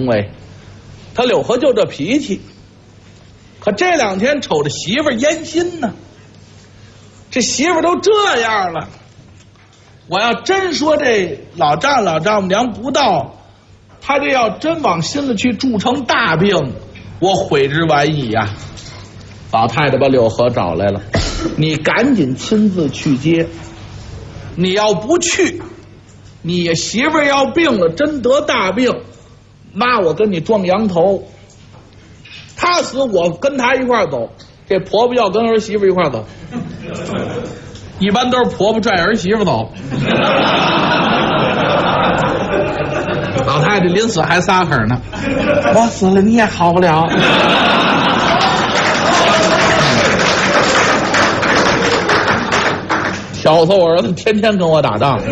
行为，他柳河就这脾气。可这2天瞅着媳妇烟心呢，这媳妇都这样了，我要真说这老丈母娘不到，他这要真往心里去铸成大病，我悔之晚矣呀。老太太把柳河找来了，你赶紧亲自去接，你要不去，你媳妇要病了，真得大病，妈我跟你撞羊头，他死我跟他一块走，这婆婆要跟儿媳妇一块走，一般都是婆婆拽儿媳妇走。老太太临死还撒狠呢，我死了你也好不了。小子，我儿子天天跟我打仗。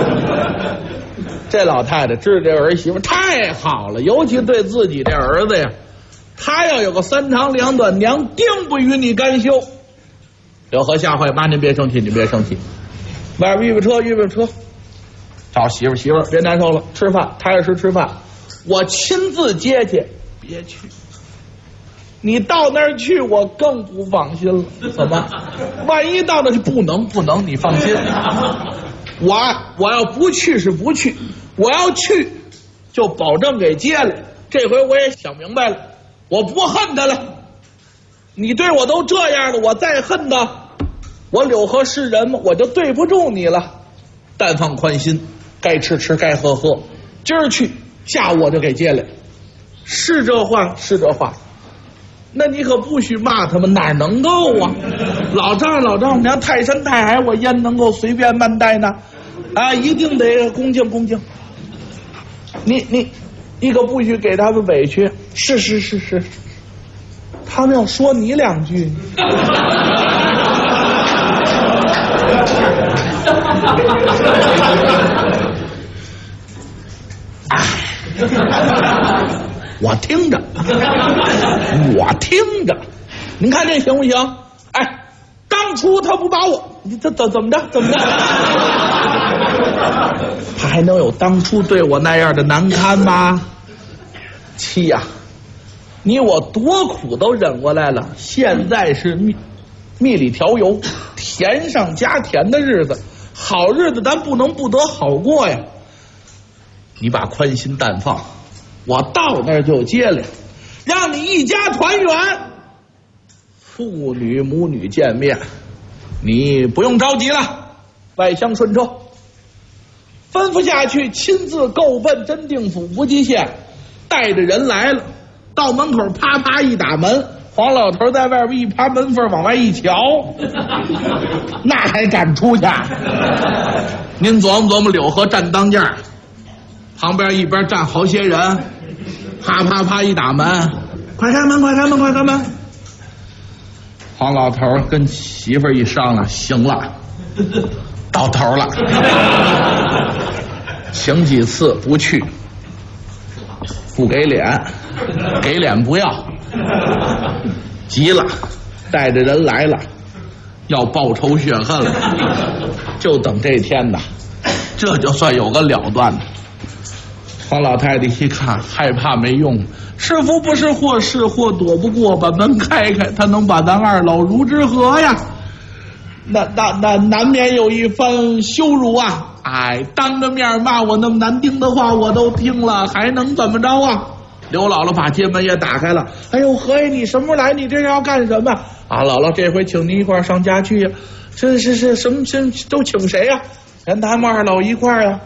这老太太知道这儿媳妇太好了，尤其对自己这儿子呀，他要有个3长2短，娘定不与你干休。柳河吓坏，妈您别生气，你别生气，外边预备车，找媳妇别难受了，吃饭，踏实吃饭，我亲自接去。别去，你到那儿去我更不放心了。怎么？万一到那去不能，你放心。我要不去是不去，我要去就保证给接了。这回我也想明白了，我不恨他了。你对我都这样了，我再恨他，我柳河是人吗？我就对不住你了。但放宽心，该吃吃，该喝喝，今儿去，下午我就给接来。是这话，是这话。那你可不许骂他们，哪能够啊？老丈母娘泰山太海，我焉能够随便慢待呢？啊，一定得恭敬。你可不许给他们委屈。是，他们要说你2句。我听着，您看这行不行？哎，当初他不把我，你这怎么着？他还能有当初对我那样的难堪吗？妻呀，你我多苦都忍过来了，现在是蜜里调油，甜上加甜的日子，好日子咱不能不得好过呀。你把宽心淡放，我到那儿就接来，让你一家团圆，父女母女见面，你不用着急了，外乡顺州，吩咐下去，亲自够奔真定府无极县，带着人来了，到门口啪啪一打门，黄老头在外边一趴门缝往外一瞧，那还敢出去？您琢磨柳河站当间，旁边一边站好些人，啪啪啪一打门，快开门！黄老头跟媳妇一商量，行了，到头了，请几次不去，不给脸，给脸不要，急了，带着人来了，要报仇雪恨了，就等这天呐，这就算有个了断的。黄老太太一看，害怕没用，是福不是祸，是祸躲不过，把门开开，他能把咱2老如之何呀？那难免有一番羞辱啊！哎，当着面骂我那么难听的话，我都听了，还能怎么着啊？刘姥姥把街门也打开了。哎呦，何爷，你什么时候来？你这是要干什么啊？姥姥，这回请您一块上家去呀。是什么都请谁呀？连他们2老一块呀。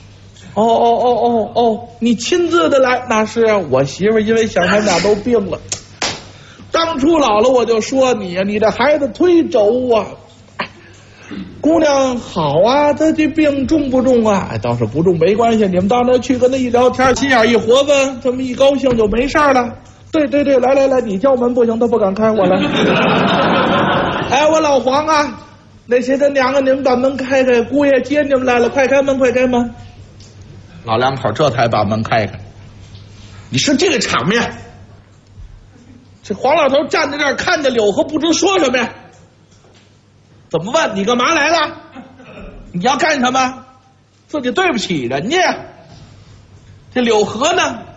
哦，你亲自的来？那是啊，我媳妇因为想他们俩都病了，当初姥姥我就说你呀，你这孩子忒轴啊。姑娘好啊，她这病重不重啊？哎，倒是不重没关系，你们到那去跟她一聊天，心眼一活分，这么一高兴就没事了。对，来，你叫门不行，她不敢开，我来。哎，我老黄啊，那谁的娘啊，你们把门开开，姑爷接你们来了，快开门！老两口这才把门开开。你说这个场面，这黄老头站在这儿看着柳河，不知说什么呀。怎么问？你干嘛来了？你要干什么？自己对不起人家。这柳河呢，